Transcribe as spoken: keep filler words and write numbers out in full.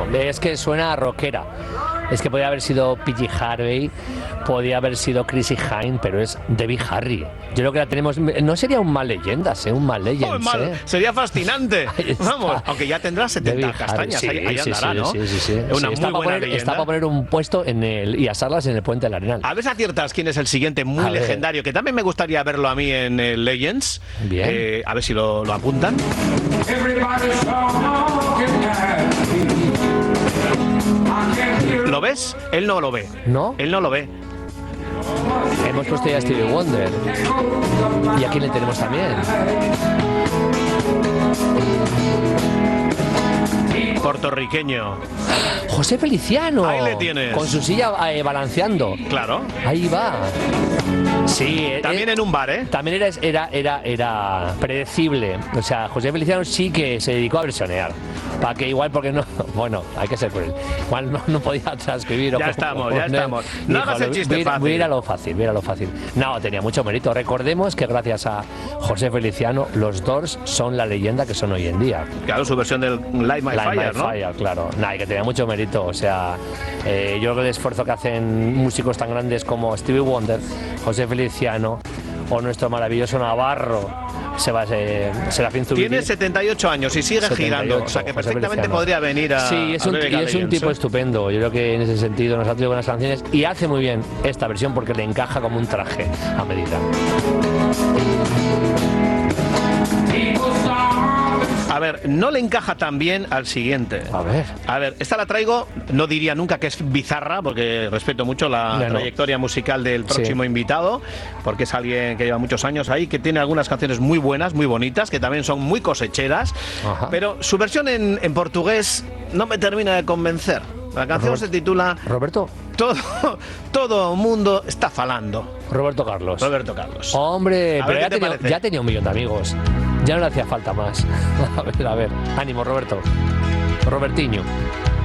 es que suena a rockera. Es que podía haber sido P G Harvey, podía haber sido Chrissy Hynde, pero es Debbie Harry. Yo creo que la tenemos. No sería un mal leyendas, ¿eh? Un mal leyendas. Oh, mal, ¿eh? Sería fascinante. Vamos, aunque ya tendrá setenta Debbie castañas, Harry, ahí, ahí sí, andará, sí, ¿no? Sí, sí, sí. Es una sí, muy buena poner, leyenda. Está para poner un puesto en el y asarlas en el Puente del Arenal. A ver si aciertas quién es el siguiente muy A legendario, ver. que también me gustaría verlo a mí en el Legends. Bien. Eh, a ver si lo, lo apuntan. ¿Lo ves? Él no lo ve. ¿No? Él no lo ve. Hemos puesto ya a Stevie Wonder. ¿Y a quién le tenemos también? Puertorriqueño. José Feliciano. Ahí le tienes. Con su silla eh, balanceando. Claro. Ahí va. Sí. También eh, en un bar, ¿eh? También era, era, era, era predecible. O sea, José Feliciano sí que se dedicó a versionear. Para que igual, porque no. Bueno, hay que ser cruel. Igual no, no podía transcribir. Ya o, estamos, o, ya o, estamos. No hagas el chiste voy, fácil. Voy a ir a lo fácil, voy a ir a lo fácil. No, tenía mucho mérito. Recordemos que gracias a José Feliciano, los Doors son la leyenda que son hoy en día. Claro, su versión del Light My Light Fire, My ¿no? Fire, claro. Nah, y que tenía mucho mérito. O sea, eh, yo creo que el esfuerzo que hacen músicos tan grandes como Stevie Wonder, José Feliciano o nuestro maravilloso Navarro, Sebastián Zubiri. Tiene setenta y ocho años y sigue setenta y ocho, girando. O sea que José perfectamente Feliciano. podría venir a. Sí, es a un, y Vegas es un Legends, tipo ¿eh? estupendo. Yo creo que en ese sentido nos ha traído buenas canciones y hace muy bien esta versión porque le encaja como un traje a medida. A ver, no le encaja tan bien al siguiente. A ver. A ver, esta la traigo, no diría nunca que es bizarra, porque respeto mucho la Ya no. trayectoria musical del próximo Sí. invitado, porque es alguien que lleva muchos años ahí, que tiene algunas canciones muy buenas, muy bonitas, que también son muy cosecheras, Ajá. pero su versión en, en portugués no me termina de convencer. La canción Robert- se titula Roberto. Todo, todo mundo está falando. Roberto Carlos. Roberto Carlos. Hombre, A pero ver ya qué te tenía, parece. ya tenía un millón de amigos. Ya no le hacía falta más. A ver, a ver. Ánimo, Roberto. Robertiño.